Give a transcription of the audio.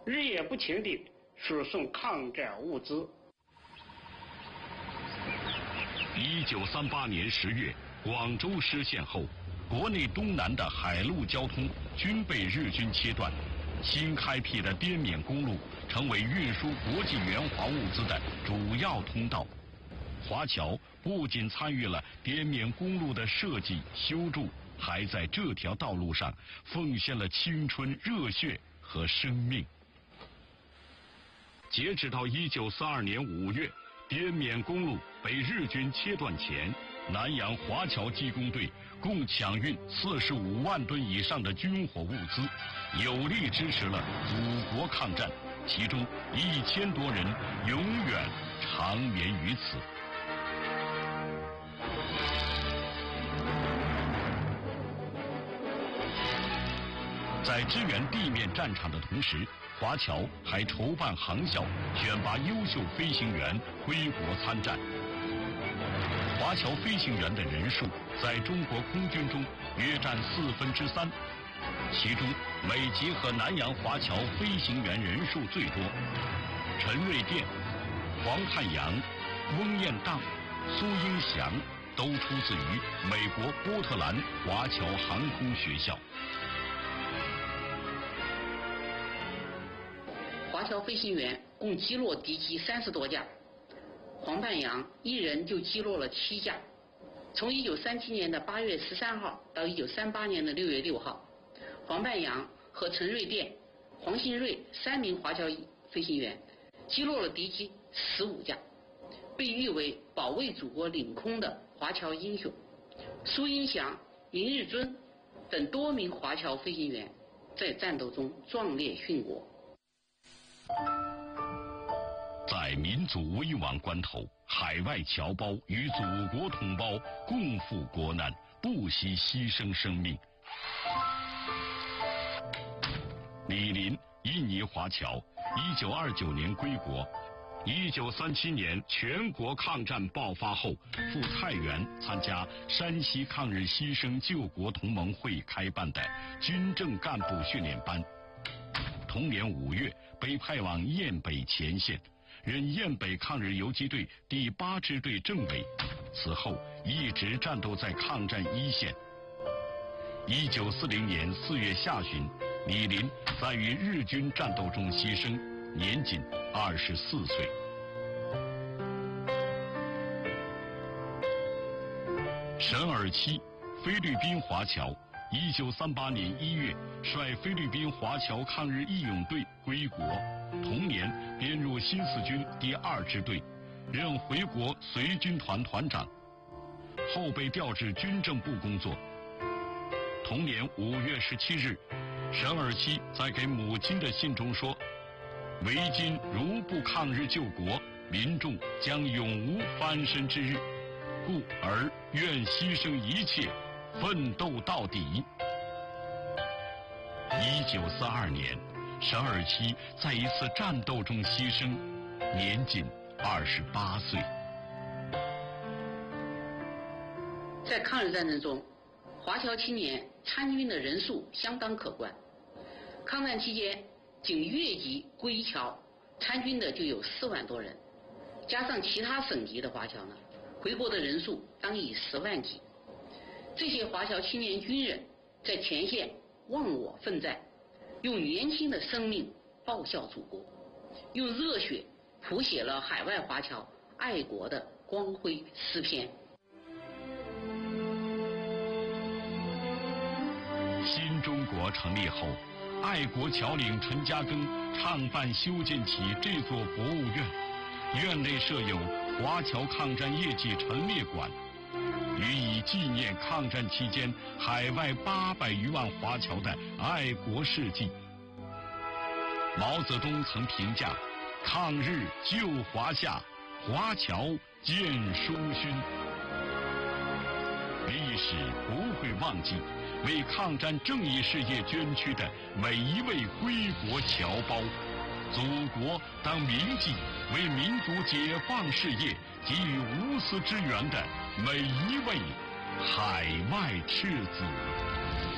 日夜不停地输送抗战物资。 1938年10月，广州失陷后，国内东南的海陆交通均被日军切断，新开辟的滇缅公路成为运输国际援华物资的主要通道。华侨不仅参与了滇缅公路的设计修筑，还在这条道路上奉献了青春热血和生命。截止到1942年5月，滇缅公路被日军切断前，南洋华侨机工队共抢运45万吨以上的军火物资，有力支持了祖国抗战，其中1000多人永远长眠于此。在支援地面战场的同时，华侨还筹办航校，选拔优秀飞行员归国参战。华侨飞行员的人数在中国空军中约占3/4，其中美籍和南洋华侨飞行员人数最多。陈瑞甸、黄汉阳、翁彦荡、苏英祥都出自于美国波特兰华侨航空学校。 华侨飞行员共击落敌机30多架，黄半阳一人就击落了7架。从1937年的8月13号到1938年的6月6号，黄半阳和陈瑞甸、黄新瑞3名华侨飞行员击落了敌机15架，被誉为保卫祖国领空的华侨英雄。苏英祥、林日尊等多名华侨飞行员在战斗中壮烈殉国。 在民族危亡关头，海外侨胞与祖国同胞共赴国难，不惜牺牲生命。李林，印尼华侨，1929年归国。1937年全国抗战爆发后，赴太原参加山西抗日牺牲救国同盟会开办的军政干部训练班。同年5月，被派往雁北前线，任雁北抗日游击队第8支队政委，此后一直战斗在抗战一线。1940年4月下旬，李林在与日军战斗中牺牲，年仅24岁。沈尔期，菲律宾华侨，1938年1月率菲律宾华侨抗日义勇队归国，同年编入新四军第2支队，任回国随军团团长，后被调至军政部工作。同年5月17日，沈尔期在给母亲的信中说：“为今如不抗日救国，民众将永无翻身之日，故而愿牺牲一切，奋斗到底。”1942年，沈尔期在一次战斗中牺牲，年仅28岁。 在抗日战争中，华侨青年参军的人数相当可观。抗战期间，仅粤籍归侨参军的就有4万多人，加上其他省级的华侨呢，回国的人数当以10万计。这些华侨青年军人在前线忘我奋战，用年轻的生命报效祖国，用热血谱写了海外华侨爱国的光辉诗篇。 新中国成立后，爱国侨领陈嘉庚创办修建起这座博物院，院内设有华侨抗战业绩陈列馆，予以纪念抗战期间海外800余万华侨的爱国事迹。毛泽东曾评价：抗日救华夏，华侨见书勋。历史不会忘记为抗战正义事业捐躯的每一位归国侨胞，祖国当铭记为民族解放事业给予无私支援的每一位海外赤子。